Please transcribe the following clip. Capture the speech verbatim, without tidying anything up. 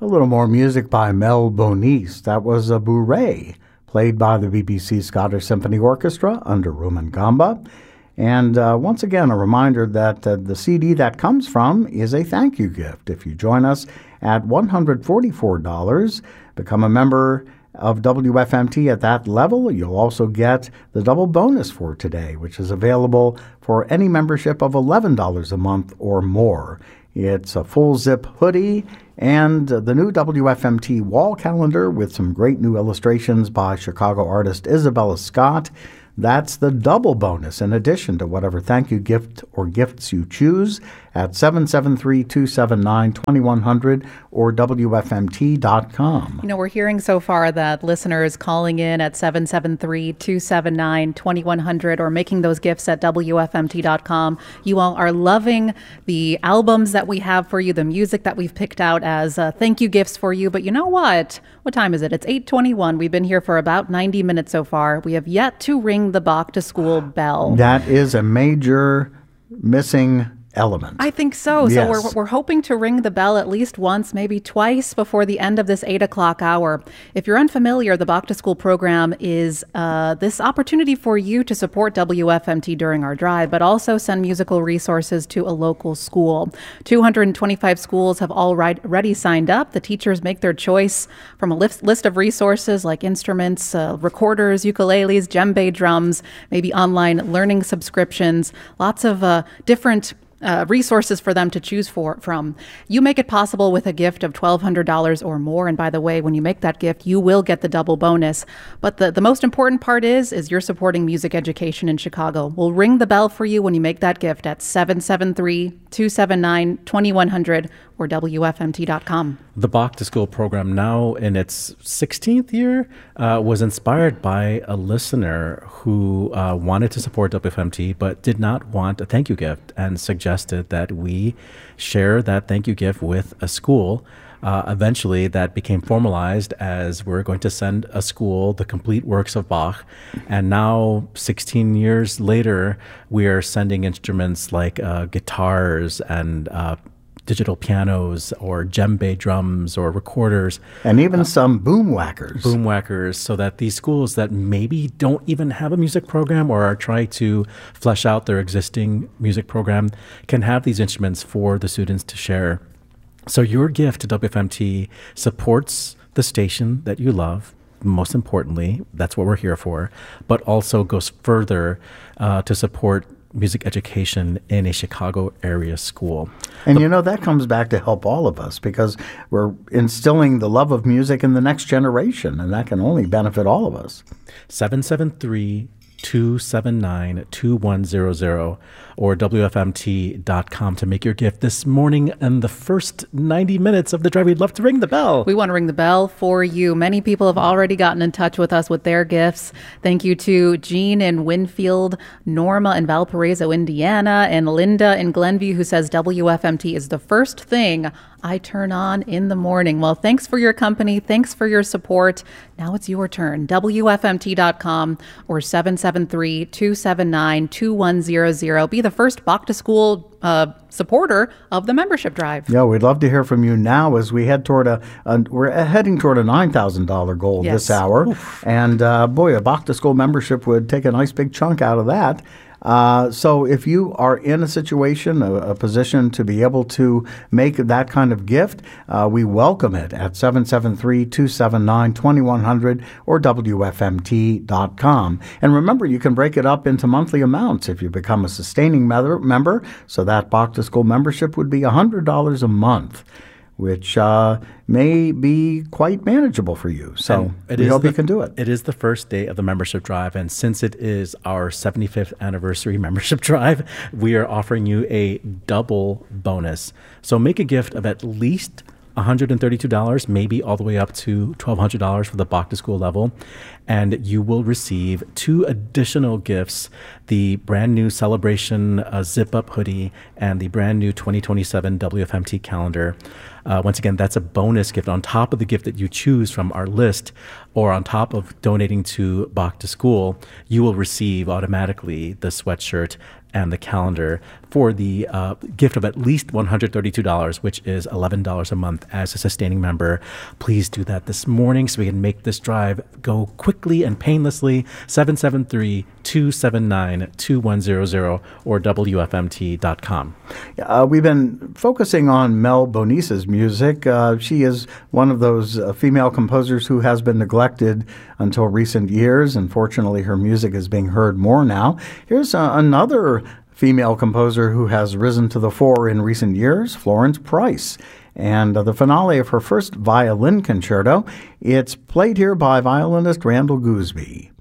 A little more music by Mel Bonis. That was a bourrée, played by the B B C Scottish Symphony Orchestra under Rumen Gamba. And uh, once again, a reminder that uh, the C D that comes from is a thank you gift. If you join us at one hundred forty-four dollars, become a member of W F M T at that level, you'll also get the double bonus for today, which is available for any membership of eleven dollars a month or more. It's a full zip hoodie and the new W F M T wall calendar with some great new illustrations by Chicago artist Isabella Scott. That's the double bonus in addition to whatever thank you gift or gifts you choose at seven seven three, two seven nine, two one zero zero or W F M T dot com. You know, we're hearing so far that listeners calling in at seven seven three, two seven nine, two one zero zero or making those gifts at W F M T dot com. You all are loving the albums that we have for you, the music that we've picked out as uh, thank you gifts for you. But you know what? What time is it? It's eight twenty-one. We've been here for about ninety minutes so far. We have yet to ring the Bach to School bell. That is a major missing element. I think so. Yes. So we're, we're hoping to ring the bell at least once, maybe twice before the end of this eight o'clock hour. If you're unfamiliar, the Bach to School program is uh, this opportunity for you to support W F M T during our drive, but also send musical resources to a local school. two hundred twenty-five schools have already signed up. The teachers make their choice from a list, list of resources like instruments, uh, recorders, ukuleles, djembe drums, maybe online learning subscriptions, lots of uh, different Uh, resources for them to choose for from. You make it possible with a gift of twelve hundred dollars or more. And by the way, when you make that gift, you will get the double bonus. But the, the most important part is, is you're supporting music education in Chicago. We'll ring the bell for you when you make that gift at seven seven three, two seven nine, two one zero zero or W F M T dot com. The Bach to School program, now in its sixteenth year, uh, was inspired by a listener who uh, wanted to support W F M T but did not want a thank you gift and suggested that we share that thank you gift with a school. Uh, eventually, that became formalized as we're going to send a school the complete works of Bach. And now, sixteen years later, we are sending instruments like uh, guitars and uh, digital pianos or djembe drums or recorders. And even uh, some boom whackers. Boom whackers, so that these schools that maybe don't even have a music program or are trying to flesh out their existing music program can have these instruments for the students to share. So your gift to W F M T supports the station that you love. Most importantly, that's what we're here for, but also goes further uh, to support music education in a Chicago area school. And you know, that comes back to help all of us because we're instilling the love of music in the next generation, and that can only benefit all of us. seven seven three, two seven nine, two one zero zero or W F M T dot com to make your gift this morning in the first ninety minutes of the drive. We'd love to ring the bell. We want to ring the bell for you. Many people have already gotten in touch with us with their gifts. Thank you to Jean in Winfield, Norma in Valparaiso, Indiana, and Linda in Glenview, who says W F M T is the first thing I turn on in the morning. Well, thanks for your company. Thanks for your support. Now it's your turn. W F M T dot com or seven seven three, two seven nine, two one zero zero. Be the first Bach to School uh, supporter of the membership drive. Yeah, we'd love to hear from you now as we head toward a, a we're heading toward a nine thousand dollars goal Yes. this hour. Oof. And uh, boy, a Bach to School membership would take a nice big chunk out of that. Uh, so if you are in a situation, a, a position to be able to make that kind of gift, uh, we welcome it at seven seven three, two seven nine, two one zero zero or W F M T dot com. And remember, you can break it up into monthly amounts if you become a sustaining member, member so that Bach to School membership would be one hundred dollars a month, which uh, may be quite manageable for you. So we hope the, you can do it. It is the first day of the membership drive, and since it is our seventy-fifth anniversary membership drive, we are offering you a double bonus. So make a gift of at least one hundred thirty-two dollars, maybe all the way up to twelve hundred dollars for the Bach to School level. And you will receive two additional gifts, the brand new Celebration uh, zip-up hoodie and the brand new twenty twenty-seven W F M T calendar. Uh, once again, that's a bonus gift on top of the gift that you choose from our list, or on top of donating to Bach to School. You will receive automatically the sweatshirt and the calendar. for the uh, gift of at least one hundred thirty-two dollars, which is eleven dollars a month as a sustaining member. Please do that this morning so we can make this drive go quickly and painlessly. seven seven three, two seven nine, two one zero zero or W F M T dot com. Uh, we've been focusing on Mel Bonis's music. Uh, she is one of those uh, female composers who has been neglected until recent years. Unfortunately, her music is being heard more now. Here's uh, another female composer who has risen to the fore in recent years, Florence Price. And uh, the finale of her first violin concerto, it's played here by violinist Randall Gooseby.